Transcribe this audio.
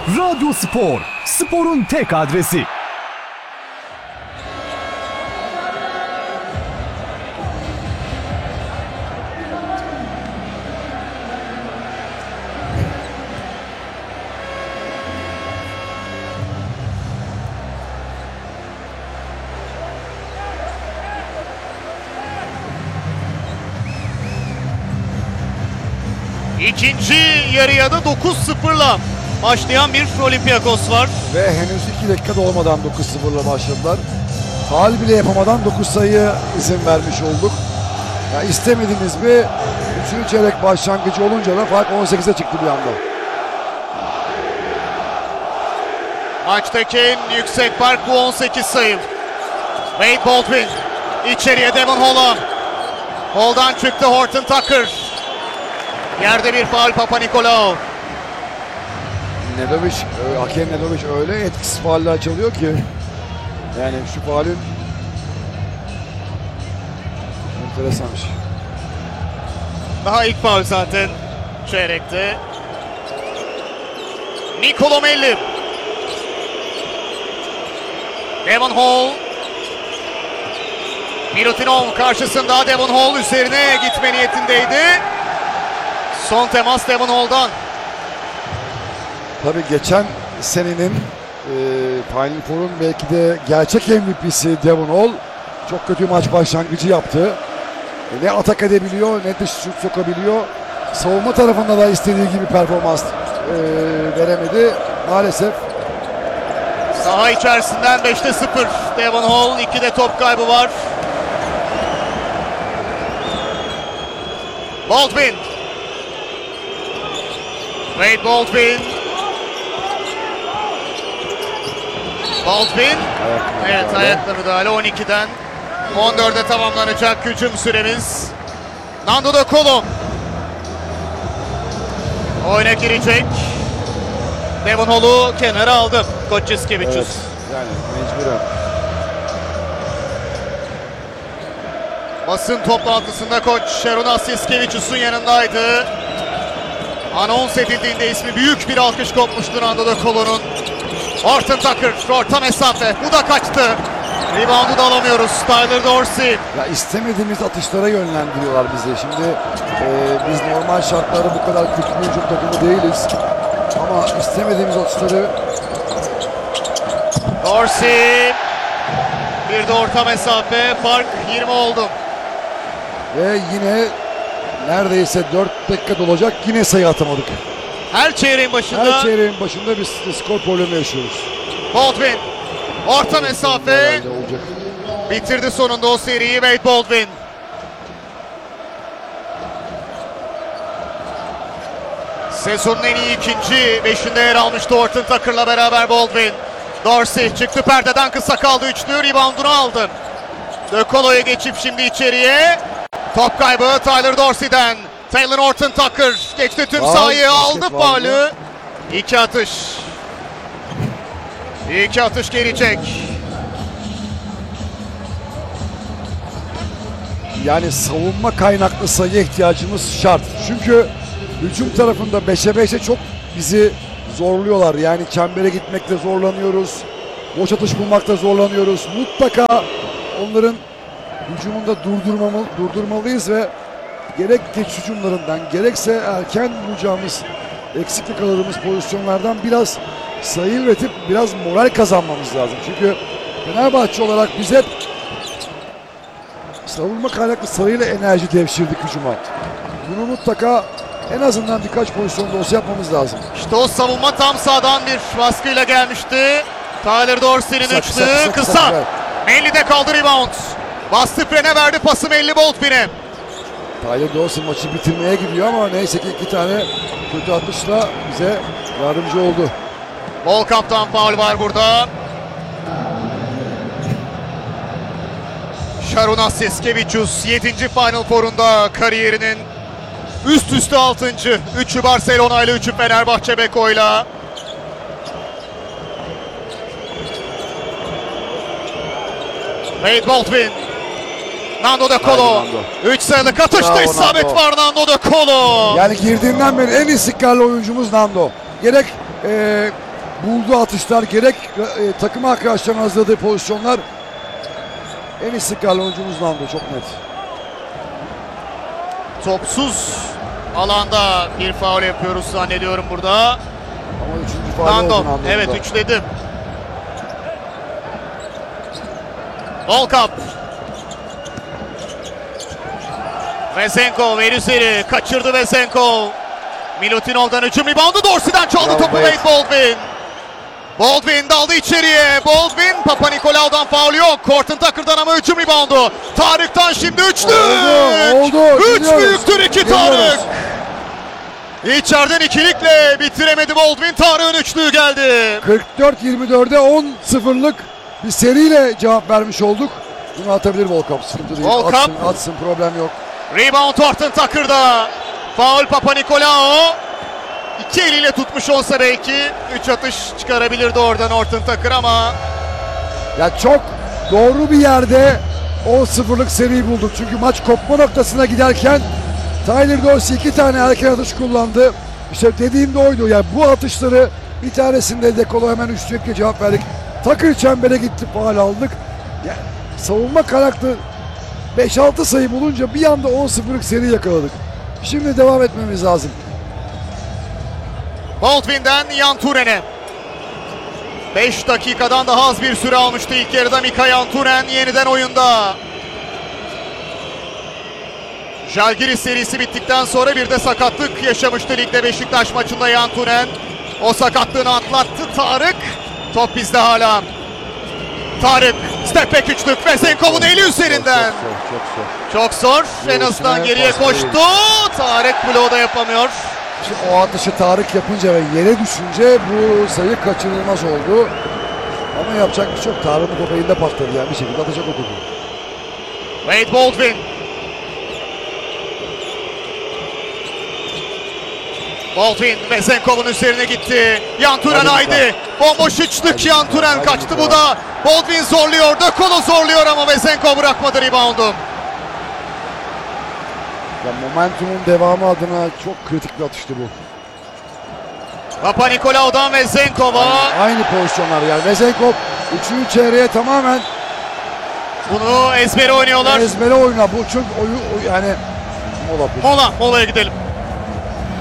Radyo Spor, sporun tek adresi. İkinci yarıya da 9-0'la başlayan bir Olympiakos var. Ve henüz 2 dakika olmadan 9-0'la başladılar. Faul bile yapamadan 9 sayı izin vermiş olduk. Ya istemediğimiz bir 3. çeyrek başlangıcı olunca da fark 18'e çıktı bir anda. Maçtaki en yüksek fark bu 18 sayı. Wade Baldwin içeriye Devon Hall'a. Hall'dan çıktı Horton Tucker. Yerde bir faul Papanikolaou. Nedović, hakem Nedović öyle etkisiz fauller çalıyor ki. Yani şu faulün enteresanmış. Daha ilk faul zaten çeyrekte. Nicolo Melli. Devon Hall. Milutinov karşısında Devon Hall üzerine gitme niyetindeydi. Son temas Devon Hall'dan. Tabii geçen senenin Final Four'un belki de gerçek MVP'si Devon Hall çok kötü maç başlangıcı yaptı. Ne atak edebiliyor ne dış şut sokabiliyor. Savunma tarafında da istediği gibi performans veremedi maalesef. Saha içerisinden 5'te 0. Devon Hall 2'de top kaybı var. Baldwin. Wade Baldwin. Baldwin. Evet, ayakla müdahale 12'den 14'e tamamlanacak hücum süremiz. Nando De Colo oyuna girecek. Devon Hall'u kenara aldı Koç Jaskevicius. Evet, yani mecburen. Basın toplantısında koç Şarunas Jaskevicius'un yanındaydı. Anons edildiğinde ismi büyük bir alkış kopmuştu Nando De Colo'nun. Horton Tucker orta mesafe, bu da kaçtı. Reboundu da alamıyoruz. Tyler Dorsey. Ya istemediğimiz atışlara yönlendiriyorlar bizi. Şimdi biz normal şartlarda bu kadar kötü bir hücum takımı değiliz. Ama istemediğimiz atışları Dorsey. Bir de orta mesafe, fark 20 oldu. ve yine neredeyse 4 dakika dolacak yine sayı atamadık. Her çeyreğin başında Her çeyreğin başında bir skor problemi yaşıyoruz. Baldwin. Orta mesafe. Herhalde olacak. Bitirdi sonunda o seriyi Wade Baldwin. Sezonun en iyi ikinci beşinde yer almıştı Horton Tucker'la beraber Baldwin. Dorsey çıktı perdeden, kısa kaldı üçlü, reboundunu aldı. De Colo'ya geçip şimdi içeriye. Top kaybı Tyler Dorsey'den. Taylor Horton Tucker geçti tüm Faul, sahayı, aldı basket faulü. İki atış. İki atış gelecek. Yani savunma kaynaklı sayıya ihtiyacımız şart. Çünkü hücum tarafında 5'e 5'e çok bizi zorluyorlar. Yani çembere gitmekte zorlanıyoruz. Boş atış bulmakta zorlanıyoruz. Mutlaka onların hücumunda durdurmalıyız ve gerek geç hücumlarından gerekse erken bulacağımız eksiklik aradığımız pozisyonlardan biraz sayı üretip biraz moral kazanmamız lazım. Çünkü Fenerbahçe olarak biz hep savunma kaynaklı sayıyla enerji devşirdik hücuma. Bunu mutlaka en azından birkaç pozisyonda olsa yapmamız lazım. İşte o savunma tam sağdan bir baskıyla gelmişti. Tyler Dorsey'nin üçlü kısa. güzel. Melli'de kaldı rebound. Bastı frene, verdi pası Melli Baldwin'e. Tyler Dorsey maçı bitirmeye gidiyor ama neyse ki 2 tane kötü atışla bize yardımcı oldu. Volkamp'tan faul var burada. Şarunas Jaskevicius 7. Final Four'unda kariyerinin üst üste 6. 3'ü Barcelona ile 3'ü Fenerbahçe Beko'yla. Wade Baldwin. Nando De Colo. Haydi Nando. 3 sayılık atışta Bravo isabet Nando. var Nando De Colo. Yani girdiğinden beri en istikrarlı oyuncumuz Nando. Gerek bulduğu atışlar gerek takım arkadaşlarının hazırladığı pozisyonlar en istikrarlı oyuncumuz Nando, çok net. Topsuz alanda bir faul yapıyoruz zannediyorum burada. Ama üçüncü faul oldu Nando, Nando'nun evet da. üçledim. Volkap. Vesenkov Veriseri kaçırdı Vesenkov. Milutinov'dan hücum reboundu, Dorsey'den çaldı Bravo, topu evet. Wade Baldwin. Baldwin daldı içeriye. Baldwin, Papa Nikolaou'dan faul yok. Horton Tucker'dan ama hücum reboundu. Tarık'tan şimdi üçlük. Oldu. Üç Geliyoruz. büyüktür iki Geliyoruz. Tarık. İçeriden ikilikle bitiremedi Baldwin. Tarık'ın üçlüğü geldi. 44-24'e 10-0'lık bir seriyle cevap vermiş olduk. Bunu atabilir Volkap, sıkıntı değil. Volkap. Atsın, problem yok. Rebound Horton Tucker'da. Faul Papa Nikolaou. İki eliyle tutmuş olsa belki 3 atış çıkarabilirdi oradan Horton Tucker ama Ya çok doğru bir yerde 10-0'lık seriyi bulduk. Çünkü maç kopma noktasına giderken Tyler Dorsey 2 tane erken atış kullandı. İşte dediğim de oydu. Yani bu atışları bir tanesinde De Colo hemen üçlükle cevap verdik. Tucker çembere gitti, faul aldık. Yani savunma karakter 5-6 sayı bulunca bir anda 10-0'lık seri yakaladık. Şimdi devam etmemiz lazım. Baldwin'den Yanturen'e. 5 dakikadan daha az bir süre almıştı ilk yarıda Mika Yanturen yeniden oyunda. Žalgiris serisi bittikten sonra bir de sakatlık yaşamıştı ligde Beşiktaş maçında Yanturen. O sakatlığını atlattı Tarık. Top bizde hala. Tarık step back üçlük Vesenkov'un eli üzerinden. Çok zor. En azından geriye koştu. Tarık bloğu da yapamıyor. Şimdi o atışı Tarık yapınca ve yere düşünce bu sayı kaçınılmaz oldu. Ama yapacak bir şey yok. Tarık'ın topu elinde patladı, yani bir şekilde atacak o topu. Wade Baldwin. Baldwin Vesenkov'un üzerine gitti. Yanturen Hadi haydi. Bomboş üçlük, Hadi Yanturen hadi kaçtı Mika. bu da. Baldwin zorluyor. De Colo zorluyor ama Vesenkov bırakmadı reboundu. Ya momentumun devamı adına çok kritik bir atıştı bu. Papa Nikolaou'dan Vesenkov'a. Aynı pozisyonlar yani. Vesenkov 3. çeyreğe tamamen Bunu ezbere oynuyorlar. ezbere oyna. Bu çok yani mola. Molaya gidelim.